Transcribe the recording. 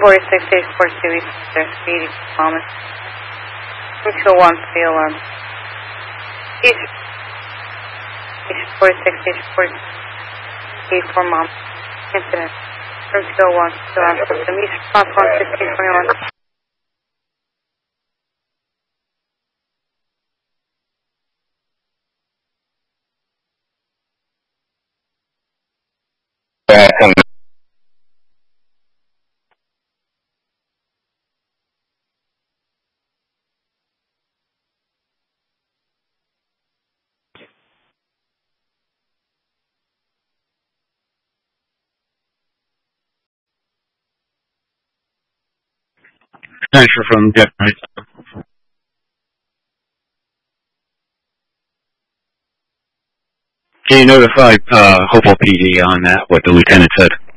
4684 there's speedy moment. 221 alarm. East 4684 mom. Incident. 201 alarm system. East response 1621. Transfer from Jeff, right? Can you notify Hopewell PD on that, what the lieutenant said?